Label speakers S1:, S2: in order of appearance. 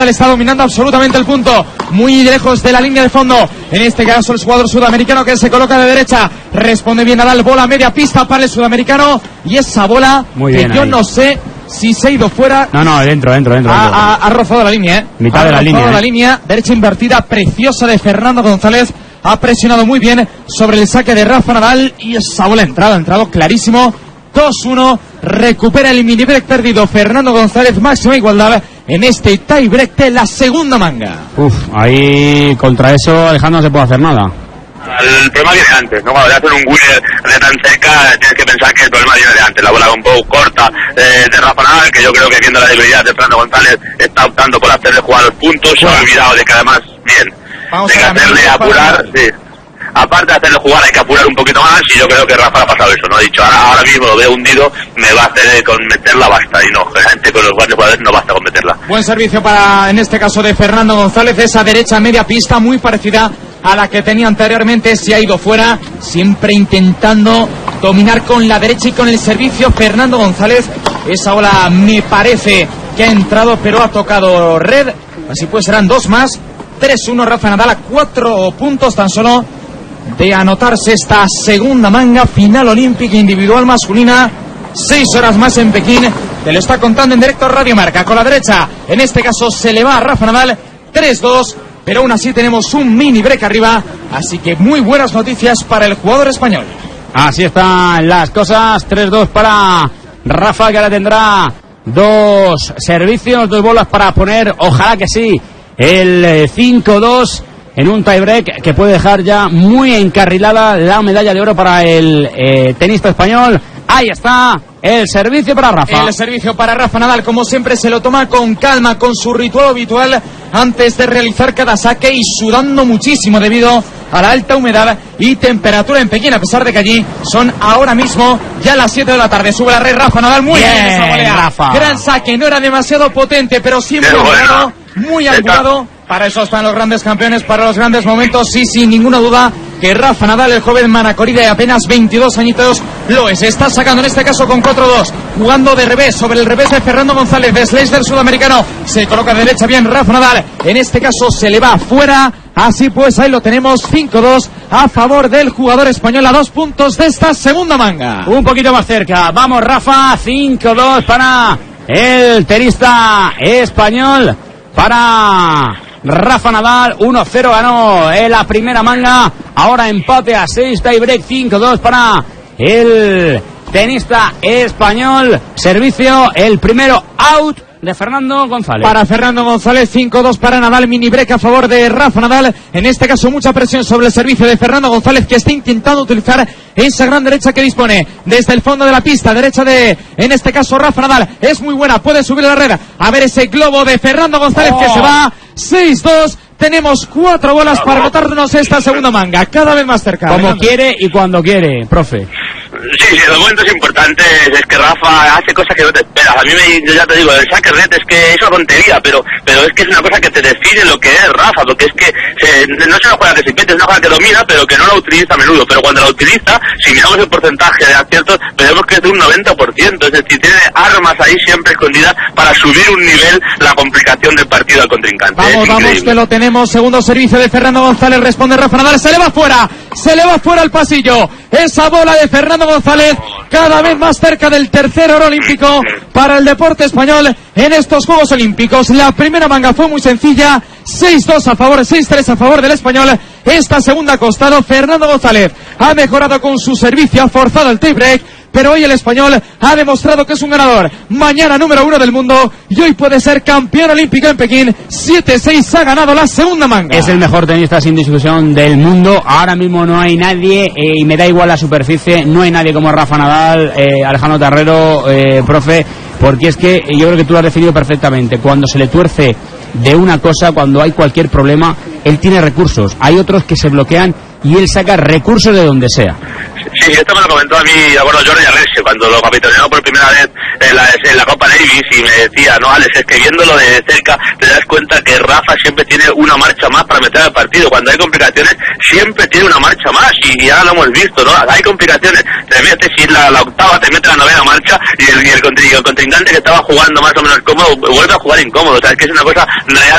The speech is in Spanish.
S1: Está dominando absolutamente el punto, muy lejos de la línea de fondo. En este caso el jugador sudamericano que se coloca de derecha. Responde bien Nadal, bola a media pista para el sudamericano. Y esa bola muy que yo ahí. No sé si se ha ido fuera.
S2: No, dentro.
S1: Ha rozado la línea,
S2: mitad de la línea.
S1: La línea, derecha invertida, preciosa de Fernando González. Ha presionado muy bien sobre el saque de Rafa Nadal. Y esa bola ha entrado clarísimo. 2-1, recupera el mini break perdido Fernando González, máxima igualdad en este tie break de la segunda manga.
S2: Ahí contra eso Alejandro no se puede hacer nada.
S3: El problema viene antes, ¿no? Cuando te hacen un winner de tan cerca, tienes que pensar que el problema viene de antes. La bola un poco corta de Rafa Nadal, que yo creo que viendo la debilidad de Fernando González está optando por hacerle jugar los puntos. Se ha olvidado de que además, de que hacerle apurar, sí. Aparte de hacerle jugar hay que apurar un poquito más, y yo creo que Rafa ha pasado eso, ¿no? Ha dicho, ahora mismo lo veo hundido, me va a hacer con meterla basta, y no, gente con los grandes jugadores no basta con meterla.
S1: Buen servicio para, en este caso, de Fernando González, esa derecha media pista muy parecida a la que tenía anteriormente, se ha ido fuera, siempre intentando dominar con la derecha y con el servicio Fernando González. Esa bola me parece que ha entrado, pero ha tocado red, así pues serán dos más. 3-1, Rafa Nadal a 4 puntos tan solo de anotarse esta segunda manga, final olímpica individual masculina. 6 horas más en Pekín, te lo está contando en directo Radio Marca. Con la derecha, en este caso se le va a Rafa Nadal, 3-2, pero aún así tenemos un mini break arriba, así que muy buenas noticias para el jugador español.
S2: Así están las cosas, 3-2 para Rafa, que ahora tendrá 2 servicios, 2 bolas para poner, ojalá que sí, el 5-2 en un tiebreak que puede dejar ya muy encarrilada la medalla de oro para el tenista español. Ahí está el servicio para Rafa.
S1: El servicio para Rafa Nadal, como siempre, se lo toma con calma, con su ritual habitual antes de realizar cada saque, y sudando muchísimo debido a la alta humedad y temperatura en Pekín, a pesar de que allí son ahora mismo ya las 7 de la tarde. Sube la red Rafa Nadal, muy bien esa volea.
S2: Rafa.
S1: Gran saque, no era demasiado potente, pero siempre angulado, muy angulado. Para eso están los grandes campeones, para los grandes momentos. Sí, sin ninguna duda que Rafa Nadal, el joven manacorí de apenas 22 añitos, lo es. Está sacando en este caso con 4-2, jugando de revés, sobre el revés de Fernando González, de slice del sudamericano. Se coloca de derecha bien Rafa Nadal, en este caso se le va fuera. Así pues, ahí lo tenemos, 5-2 a favor del jugador español, a 2 puntos de esta segunda manga.
S2: Un poquito más cerca, vamos Rafa, 5-2 para el tenista español, para Rafa Nadal. 1-0 ganó en la primera manga, ahora empate a 6, tiebreak 5-2 para el tenista español. Servicio, el primero out de Fernando González.
S1: Para Fernando González, 5-2 para Nadal, mini break a favor de Rafa Nadal. En este caso mucha presión sobre el servicio de Fernando González, que está intentando utilizar esa gran derecha que dispone desde el fondo de la pista, derecha de, en este caso, Rafa Nadal. Es muy buena, puede subir a la red. A ver ese globo de Fernando González que se va. 6-2. Tenemos 4 bolas para anotarnos esta segunda manga, cada vez más cerca.
S2: Como quiere y cuando quiere, profe.
S3: Sí, los momentos importantes es que Rafa hace cosas que no te esperas. A mí yo ya te digo, el saque red es que es una tontería, pero es que es una cosa que te define lo que es Rafa, porque es que no es una jugada que se inventa, es una jugada que domina, pero que no la utiliza a menudo. Pero cuando la utiliza, si miramos el porcentaje de aciertos, veremos que es de un 90%, es decir, tiene armas ahí siempre escondidas para subir un nivel la complicación del partido al contrincante.
S1: Vamos, que lo tenemos. Segundo servicio de Fernando González, responde Rafa Nadal, se le va fuera al pasillo. Esa bola de Fernando González, cada vez más cerca del tercer oro olímpico para el deporte español en estos Juegos Olímpicos. La primera manga fue muy sencilla, 6-2 a favor, 6-3 a favor del español. Esta segunda ha costado. Fernando González ha mejorado con su servicio, ha forzado el tiebreak, pero hoy el español ha demostrado que es un ganador. Mañana número 1 del mundo y hoy puede ser campeón olímpico en Pekín. 7-6 ha ganado la segunda manga.
S2: Es el mejor tenista sin discusión del mundo. Ahora mismo no hay nadie, y me da igual la superficie, no hay nadie como Rafa Nadal, Alejandro Tarrero, profe, porque es que yo creo que tú lo has definido perfectamente. Cuando se le tuerce de una cosa, cuando hay cualquier problema, él tiene recursos. Hay otros que se bloquean y él saca recursos de donde sea.
S3: Sí, esto me lo comentó a mí, de acuerdo, Jordi Alessio, cuando lo capitaneó por primera vez en la Copa Davis, y me decía, no, Alex, es que viéndolo de cerca te das cuenta que Rafa siempre tiene una marcha más para meter al partido. Cuando hay complicaciones, siempre tiene una marcha más, y ya lo hemos visto, ¿no? Hay complicaciones, te metes y la octava, te mete la novena marcha, y el contrincante que estaba jugando más o menos cómodo vuelve a jugar incómodo. O sea, es que es una cosa realmente